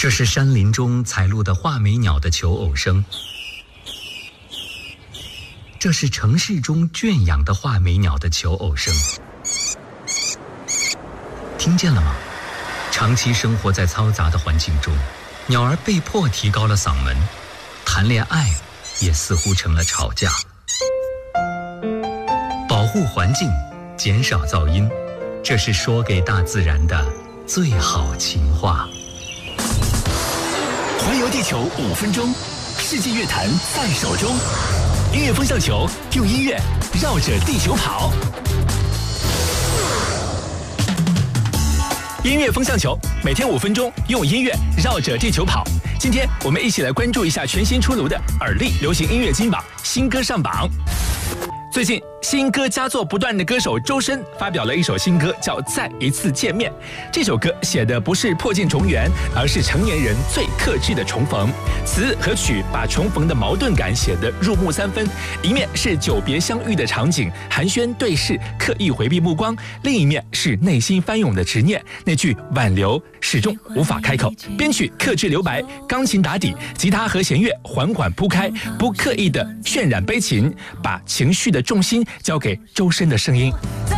这是山林中采录的画眉鸟的求偶声，这是城市中圈养的画眉鸟的求偶声。听见了吗？长期生活在嘈杂的环境中，鸟儿被迫提高了嗓门，谈恋爱也似乎成了吵架。保护环境，减少噪音，这是说给大自然的最好情话。 环游地球5分钟，世纪乐坛在手中。音乐风向球，用音乐绕着地球跑。音乐风向球，每天5分钟，用音乐绕着地球跑。今天我们一起来关注一下全新出炉的耳力流行音乐金榜新歌上榜。最近新歌佳作不断的歌手周深发表了一首新歌，叫《再一次见面》。这首歌写的不是破镜重圆，而是成年人最克制的重逢。词和曲把重逢的矛盾感写得入木3分，一面是久别相遇的场景，寒暄对视，刻意回避目光；另一面是内心翻涌的执念，那句挽留始终无法开口。编曲克制留白，钢琴打底，吉他和弦乐缓缓铺开，不刻意的渲染悲情，把情绪的重心交给周深的声音。